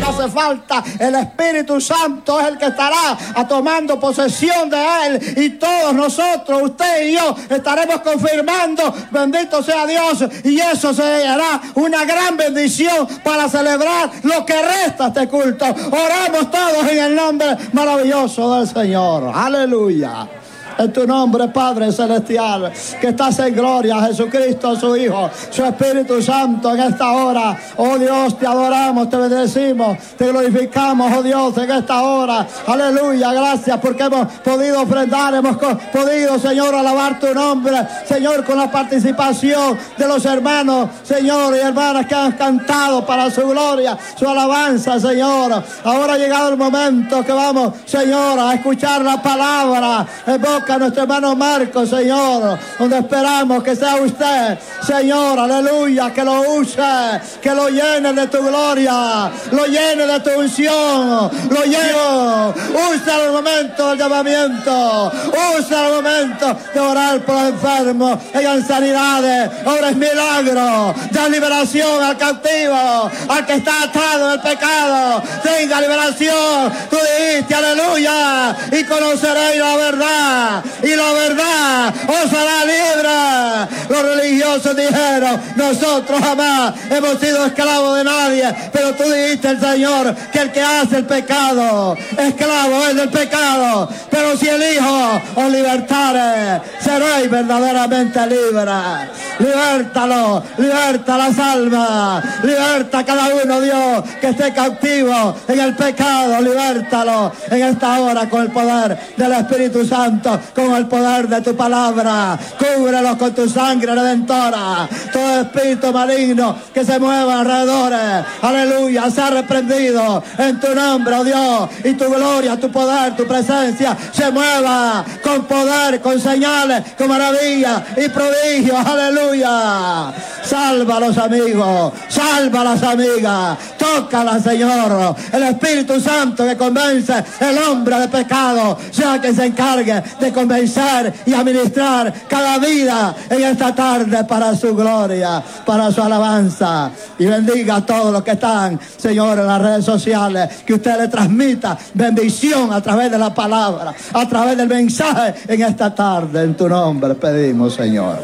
hace falta. El Espíritu Santo es el que estará tomando posesión de él, y todos nosotros, usted y yo, estaremos confirmando, bendito sea Dios, y eso será una gran bendición para celebrar lo que resta de este culto. Oramos todos en el nombre maravilloso del Señor. Aleluya. En tu nombre, Padre Celestial, que estás en gloria, Jesucristo, su Hijo, su Espíritu Santo, en esta hora. Oh Dios, te adoramos, te bendecimos, te glorificamos, oh Dios, en esta hora. Aleluya, gracias porque hemos podido ofrendar, hemos podido, Señor, alabar tu nombre, Señor, con la participación de los hermanos, Señor, y hermanas que han cantado para su gloria, su alabanza, Señor. Ahora ha llegado el momento que vamos, Señor, a escuchar la palabra en boca a nuestro hermano Marcos, Señor, donde esperamos que sea usted, Señor, aleluya, que lo use, que lo llene de tu gloria, lo llene de tu unción, lo llene. Usa el momento del llamamiento, usa el momento de orar por los enfermos, hagan sanidades, obres milagros, da liberación al cautivo, al que está atado del pecado, tenga liberación. Tú dijiste, aleluya, y conoceréis la verdad, y la verdad os hará libre. Los religiosos dijeron, nosotros jamás hemos sido esclavos de nadie, pero tú dijiste, el Señor, que el que hace el pecado, esclavo es del pecado, pero si el Hijo os libertare, seréis verdaderamente libres. Libértalo, liberta las almas, liberta a cada uno, Dios, que esté cautivo en el pecado, libértalo en esta hora con el poder del Espíritu Santo, con el poder de tu palabra. Cúbrelos con tu sangre redentora. Todo espíritu maligno que se mueva alrededor, aleluya, sea reprendido en tu nombre, oh Dios, y tu gloria, tu poder, tu presencia se mueva con poder, con señales, con maravillas y prodigios, aleluya. Salva a los amigos, salva a las amigas, tócala, Señor. El Espíritu Santo que convence el hombre de pecado, sea que se encargue de convencer y administrar cada vida en esta tarde para su gloria, para su alabanza. Y bendiga a todos los que están, Señor, en las redes sociales, que usted le transmita bendición a través de la palabra, a través del mensaje en esta tarde. En tu nombre pedimos, Señor.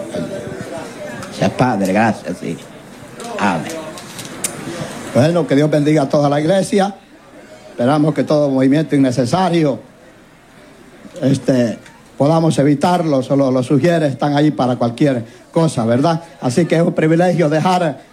Gracias, Padre, gracias, sí. Amén. Bueno, que Dios bendiga a toda la iglesia. Esperamos que todo movimiento innecesario podamos evitarlo. Solo los sugieres están ahí para cualquier cosa, ¿verdad? Así que es un privilegio dejar